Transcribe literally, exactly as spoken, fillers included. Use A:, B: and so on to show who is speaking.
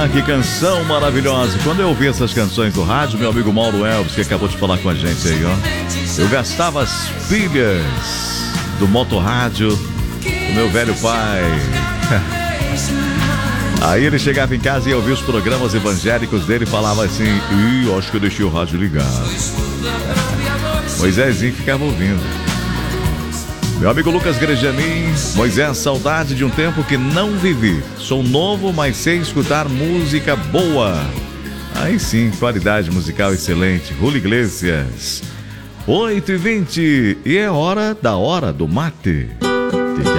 A: Ah, que canção maravilhosa. Quando eu ouvi essas canções do rádio, meu amigo Mauro Elvis, que acabou de falar com a gente aí, ó, eu gastava as pilhas do motorrádio do meu velho pai. Aí ele chegava em casa e ouvia os programas evangélicos dele e falava assim: ih, acho que eu deixei o rádio ligado. Moisésinho ficava ouvindo. Meu amigo Lucas Grejamin: Moisés, saudade de um tempo que não vivi. Sou novo, mas sei escutar música boa. Aí sim, qualidade musical excelente. Julio Iglesias. oito e vinte e é hora da hora do mate.